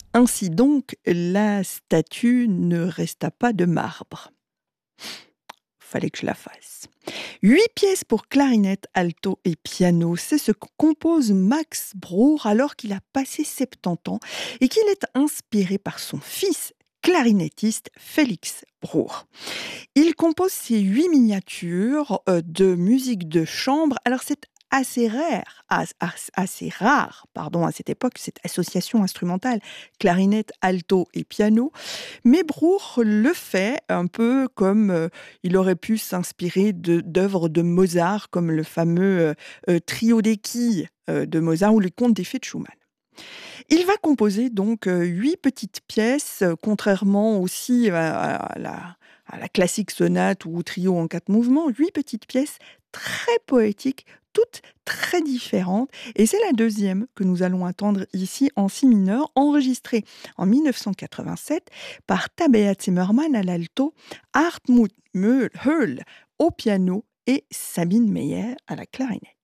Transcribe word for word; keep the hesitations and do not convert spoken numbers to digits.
Ainsi donc, la statue ne resta pas de marbre. Fallait que je la fasse. Huit pièces pour clarinette, alto et piano, c'est ce que compose Max Bruch alors qu'il a passé soixante-dix ans et qu'il est inspiré par son fils clarinettiste Félix Bruch. Il compose ces huit miniatures euh, de musique de chambre. Alors c'est assez rare, as- as- assez rare, pardon, à cette époque, cette association instrumentale clarinette, alto et piano. Mais Bruch le fait un peu comme euh, il aurait pu s'inspirer de- d'œuvres de Mozart, comme le fameux euh, euh, trio des quilles euh, de Mozart ou les contes des fées de Schumann. Il va composer donc euh, huit petites pièces, euh, contrairement aussi à, à la, à la classique sonate ou trio en quatre mouvements, huit petites pièces très poétiques, toutes très différentes. Et c'est la deuxième que nous allons entendre ici en si mineur, enregistrée en mille neuf cent quatre-vingt-sept par Tabea Zimmermann à l'alto, Hartmut Höhl au piano et Sabine Meyer à la clarinette.